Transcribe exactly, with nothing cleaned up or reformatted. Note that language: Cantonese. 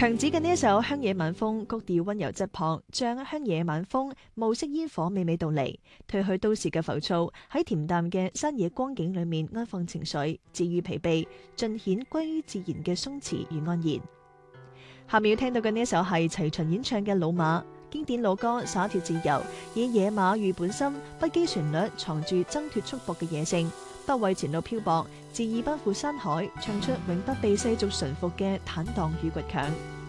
強子嘅呢一首《鄉野晚風》，曲調溫柔質樸，將鄉野晚風、暮色煙火娓娓道嚟，褪去都市嘅浮躁，喺恬淡嘅山野光景裏面安放情緒，治愈疲憊，盡顯歸於自然嘅鬆弛與安然。下面要聽到嘅呢一首係齊秦演唱嘅《老馬》，經典老歌灑脫自由，以野馬喻本心，不羈旋律藏住掙脫束縛嘅野性，不畏前路漂泊，恣意奔赴山海，唱出永不被世俗馴服嘅坦蕩與倔強。